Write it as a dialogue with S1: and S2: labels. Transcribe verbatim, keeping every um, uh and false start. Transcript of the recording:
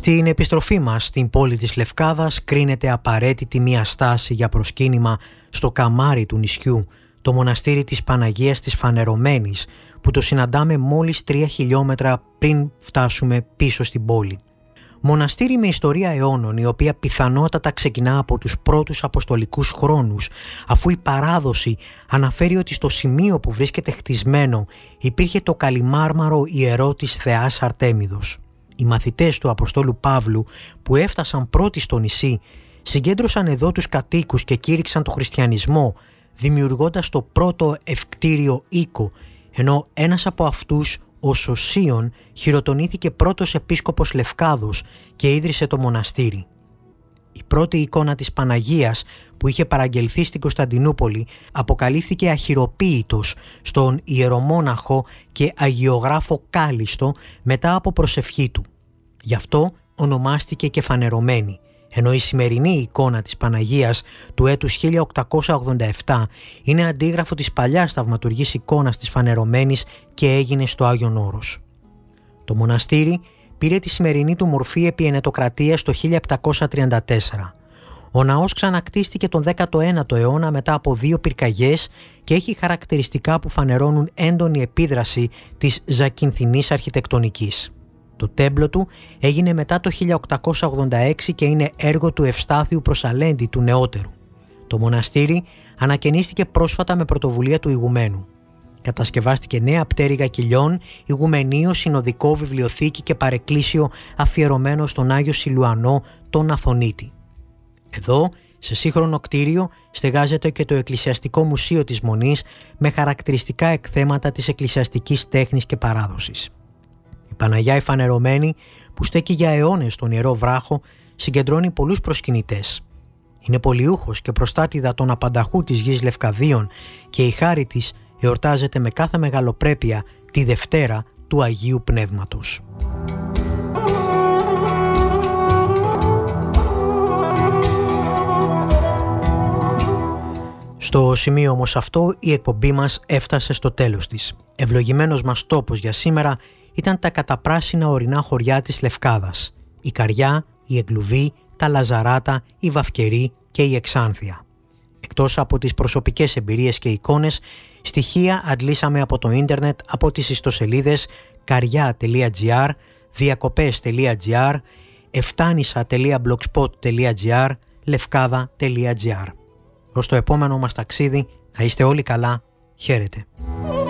S1: Στην επιστροφή μας στην πόλη της Λευκάδας κρίνεται απαραίτητη μια στάση για προσκύνημα στο καμάρι του νησιού, το μοναστήρι της Παναγίας της Φανερωμένης, που το συναντάμε μόλις τρία χιλιόμετρα πριν φτάσουμε πίσω στην πόλη. Μοναστήρι με ιστορία αιώνων, η οποία πιθανότατα ξεκινά από τους πρώτους αποστολικούς χρόνους, αφού η παράδοση αναφέρει ότι στο σημείο που βρίσκεται χτισμένο υπήρχε το καλυμάρμαρο ιερό της θεάς Αρτέμιδος. Οι μαθητές του Αποστόλου Παύλου που έφτασαν πρώτοι στο νησί συγκέντρωσαν εδώ τους κατοίκους και κήρυξαν το χριστιανισμό, δημιουργώντας το πρώτο ευκτήριο οίκο, ενώ ένας από αυτούς, ο Σωσίων, χειροτονήθηκε πρώτος επίσκοπος Λευκάδος και ίδρυσε το μοναστήρι. Η πρώτη εικόνα της Παναγίας που είχε παραγγελθεί στην Κωνσταντινούπολη αποκαλύφθηκε αχειροποίητος στον ιερομόναχο και αγιογράφο Κάλιστο μετά από προσευχή του. Γι' αυτό ονομάστηκε και Φανερωμένη, ενώ η σημερινή εικόνα της Παναγίας του έτους χίλια οκτακόσια ογδόντα επτά είναι αντίγραφο της παλιάς θαυματουργής εικόνας της Φανερωμένης και έγινε στο Άγιον Όρος. Το μοναστήρι πήρε τη σημερινή του μορφή επί ενετοκρατίας το χίλια επτακόσια τριάντα τέσσερα. Ο ναός ξανακτίστηκε τον δέκατο ένατο αιώνα μετά από δύο πυρκαγιές και έχει χαρακτηριστικά που φανερώνουν έντονη επίδραση της ζακυνθινής αρχιτεκτονικής. Το τέμπλο του έγινε μετά το χίλια οκτακόσια ογδόντα έξι και είναι έργο του Ευστάθιου Προσαλέντη του νεότερου. Το μοναστήρι ανακαινίστηκε πρόσφατα με πρωτοβουλία του ηγουμένου. Κατασκευάστηκε νέα πτέρυγα κοιλιών, ηγουμενείο, συνοδικό, βιβλιοθήκη και παρεκκλήσιο αφιερωμένο στον Άγιο Σιλουανό, τον Αθωνίτη. Εδώ, σε σύγχρονο κτίριο, στεγάζεται και το Εκκλησιαστικό Μουσείο της Μονής με χαρακτηριστικά εκθέματα της εκκλησιαστικής τέχνης και παράδοσης. Η Παναγιά η Φανερωμένη, που στέκει για αιώνες στον Ιερό Βράχο, συγκεντρώνει πολλούς προσκυνητές. Είναι πολιούχος και προστάτηδα των απανταχού της γης Λευκαδίων και η χάρη της εορτάζεται με κάθε μεγαλοπρέπεια τη Δευτέρα του Αγίου Πνεύματος. Στο σημείο όμως αυτό η εκπομπή μας έφτασε στο τέλος της. Ευλογημένος μας τόπος για σήμερα ήταν τα καταπράσινα ορεινά χωριά της Λευκάδας, η Καριά, η Εγκλουβή, τα Λαζαράτα, η Βαφκερή και η Εξάνθεια. Εκτός από τις προσωπικές εμπειρίες και εικόνες, στοιχεία αντλήσαμε από το ίντερνετ από τις ιστοσελίδες καριά τελεία τζι άρ, διακοπές τελεία τζι άρ, εφτάνησα τελεία blogspot τελεία τζι άρ, λευκάδα τελεία τζι άρ. Ως το επόμενο μας ταξίδι, να είστε όλοι καλά, χαίρετε.